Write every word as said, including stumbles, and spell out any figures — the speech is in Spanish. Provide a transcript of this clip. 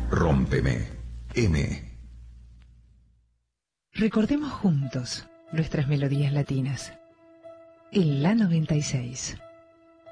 Rómpeme. M. Recordemos juntos nuestras melodías latinas. En la noventa y seis.